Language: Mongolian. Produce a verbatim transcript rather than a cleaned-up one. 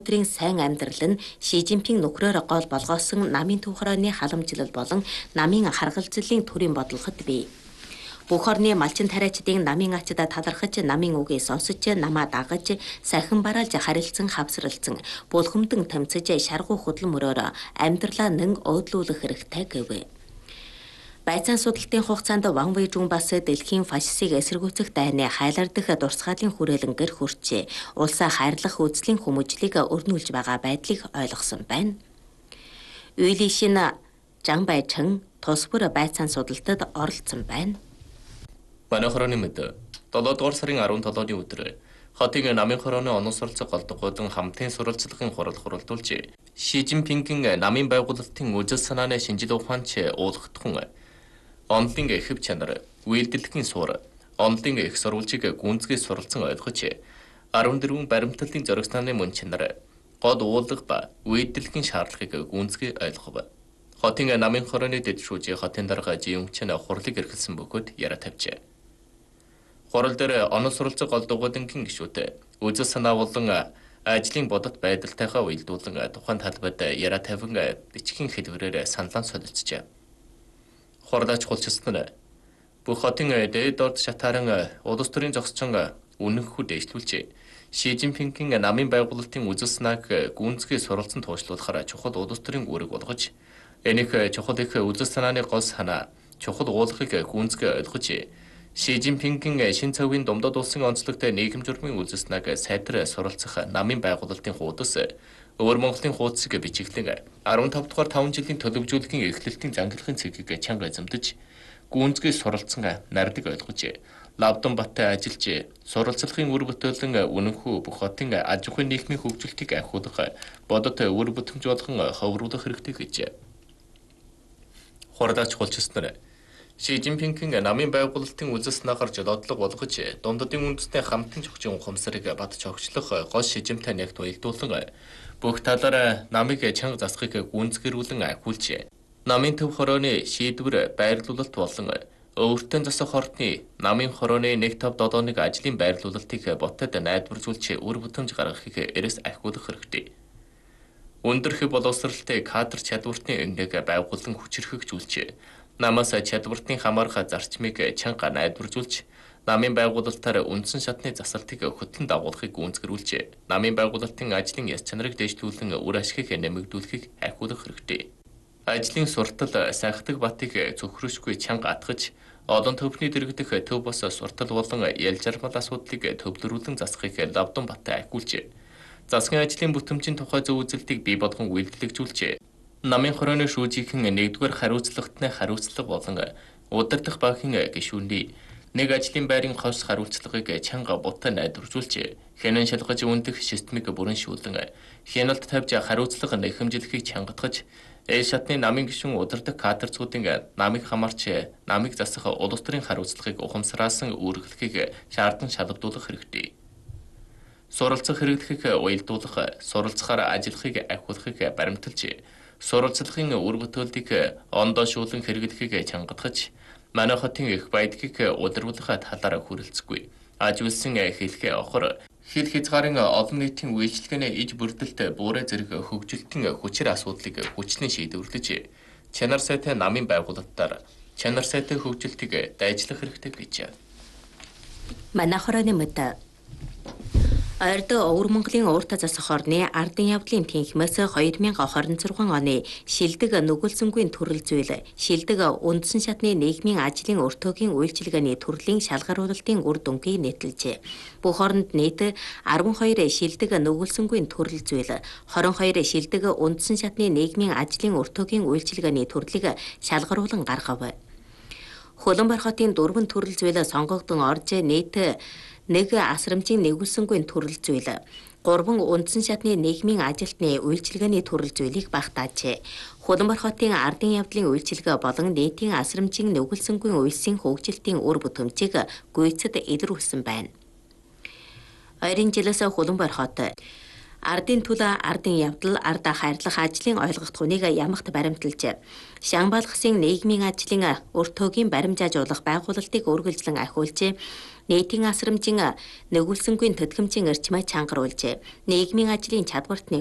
Өдрийн сайн амьдрал нь Ши Жинпинг нөхрөөр гол болгоосон намын төв хорооны халамжлал болон намын харгалзлын төрийн бодлогод бий. Бүх орны малчин тариачдын намын ачда талархаж, намын үгийг сонсож, намаа дагаж, сахин бараалж харилцсан хавсралцсан, булхамдан тэмцэж, шаргуу хөдлөн мөрөөр амьдралаа нэн өөдлүүлэх хэрэгтэй гэв. Байцаан судалтын хугацаанд Ван Вэйжун бас дэлхийн фашистыг эсэргүүцэх дайны хайлардах дурсгалын хүрээлэнгэр хүрчээ. Улсаа хайрлах үзлийн хүмүүжлийг өрнүүлж байгаа байдлыг ойлгосон байна. Үйли шин Жан Байчан тус бүр байцаан судалтад оролцсон байна. Манай хорооны мэд долоо дугаар сарын арван долооны өдөр хотын намын хорооны онон суралцах голдгоодан хамтын суралцлагын хурал хуралдуулж Ши Жинпингийн намын байгуулалтын үзэл санааны шинжил ухаанч уулгахтун онлын хэв чанар, үйлдэлхийн суурь, онлын их сурвалжийг гүнзгий суралцсан ойлгож, арван дөрвөн баримтлалын зоригсны мөн чанар, гол уулах ба үйлдэлхийн шаардлагыг гүнзгий ойлгов. Хотын намын хорооны дэд шүүжийн хотын дарга жиюнгчин хурлыг эрхэлсэн бөгөөд яриа тавьжээ. Хурал дээр онол суралцах гол дугуйдангийн гишүүд үзэл санаа болон ажлын бодот байдалтайгаа уялдуулан тухайн талбайд яриа тавин бичгийн хэлбэрээр саналаа солилцжээ. Хуралч хулчсан бүх хотын дээд дорд шатааран улс төрийн зогсчон үнэнхүү дэвшлүүлж Ши Жинпингийн намын байгуулалтын үзэл санааг гүнзгий суралцсан туушлуулахаар чухал улс төрийн үүрэг болгож энийг чухал их үзэл санааны гол санаа чухал уулахыг гүнзгий ойлгож Ши Жинпингийн шин цавийн домдод улсын онцлогтой нийгэм журмын үзэл санааг сайтар суралцах намын байгуулалтын хуудас Өвөр Монголын хуудсыг бичиглэн арван тав дугаар таван жилийн төлөвлөжүүлэхийн эхлэлтийн зангилахын цэгийг чанга эзэмдэж гүнзгий суралцсан нардаг ойлгож лавдан баттай ажиллаж суралцлагын үр бүтээлэн үнэнхүү бүх хотын аж ахуйн нийгмийн хөгжилтийг ахиулах бодот үр бүтэмж болгон ховруулах хэрэгтэй гэж хуралч хулчсан Ши Жинпингийн намын байгуулалтын үзэл санаа гарч бодлого болгож дундадын үндэсний хамтын чухчийн ухамсарыг бат чогчлох гол шижимтэй нэгт уялдуулан бүх талаараа намыг чанга засахыг гүнзгэрүүлэн ахиулж намын төв хорооны шийдвэр байрлуулалт болон өөртөө засах ордны намын хорооны нэг тав долооныг ажлын байрлуулалтыг ботод найдваржуулж үр бүтэмж гаргахыг эрэс ахиулах хэрэгтэй. Өндөр хэв боловсралтай кадр чадвартны энгэг байгуулан хүчирхэгжүүлж намаас чадвартын хамаарах зарчмыг чанга найдваржуулж намын байгуулалтаар үндсэн шатны засалтыг хөтлөн дагуулахыг гүнзгэрүүлж намын байгуулалтын ажлын яс чанарыг дэвшлүүлэн үр ашгийг нэмэгдүүлэхийг ахиулах хэрэгтэй. Ажлын суртал сайхдаг батыг зөвхөрөшгүй чанга атгаж олон төвхний дэрэгдэх төв бос суртал болон ялж армал асуудлыг төвлөрүүлэн засахыг лавдан баттай ахиулж засгийн ажлын бүтэмжийн тухай зөв үзэлтийг бий болгон үйлдэлэгжүүлж намын хорооны шүүжийнхэн нэгдүгээр хариуцлагатны хариуцлага болон удирдах багийн гишүүний нэг ажлын байрын хос хариуцлагыг чанга бутаа найдваржуулж хянан шалгаж үндэх системийг бүрэншүүлэн хяналт тавьж хариуцлага нэхэмжлэхийг чангатгаж эл шатны намын гишүүн удирдах кадрцуудын намыг хамаарч намыг засах улс төрийн хариуцлагыг ухамсараасан үүргэхийг шаардсан шалгадуулах хэрэгтэй. Суралцах хэрэглэхийг уялдуулах, суралцахаар ажиллахыг ахиулахыг баримталж суралцлагын үр бүтээлийг ондоошуулан хэрэглэхийг чангатгаж манай хотын их байдгийг удирдуулах талаар хүрэлцэхгүй. Аж үйлсэн хэлхээ охор хил хязгаарын олон нийтийн үйлчлэгээний иж бүрдэлт буурай зэрэг хөгжилтийн хүчээр асуудлыг хүчлэн шийдвэрлэж чанар сайтай намын байгуулалтаар чанар сайтай хөгжилтийг дайжлах хэрэгтэй гэж. Манай хорооны мэд Ойрд Өвөр Монголын ууртаа засах орны ардын явдлын тэнхимээс хоёр мянган хорин зургаан оны шилдэг нүгэлсэнгүй төрөл зүйл, шилдэг үндсэн шатны нийгмийн ажлын өртөөгийн үйлчилгээний төрлийн шалгаруулалтын үр дүнгийг нийтэлжээ. Бүх оронд нийт арван хоёр шилдэг нүгэлсэнгүй төрөл зүйл, хорин хоёр шилдэг үндсэн шатны нийгмийн ажлын өртөөгийн үйлчилгээний төрлийг шалгаруулан гаргав. Хөлбөмбөр хотын дөрвөн төрөл зүйл сонгогдсон орж нийт нэг асрамжийн нэгүүлсэнгүй төрөл зүйл, гурван үндсэн шатны нийгмийн ажилтны үйлчилгээний төрөл зүйлийг багтаажээ. Хөлбөмбөр хотын ардын явдлын үйлчилгээ болон нийтийн асрамжийн нэгүүлсэнгүй үйлсийн хөгжилтийн үр бүтэмжийг гүйцэд илрүүлсэн байна. Ойрын жилээс Хөлбөмбөр хот ардын төлөө ардын явдал ардаа хайрлах ажлын ойлгогдохыг ямагт баримталж Шанбалгасын нийгмийн ажлын өртөөгийн баримжаажуулах байгуулалтыг үргэлжлэн ахиулж нийтийн асрамжийн нөгүүлсэнгүй төтгөмжийн эрчмээ чангаруулжээ. Нийгмийн ажлын чадварт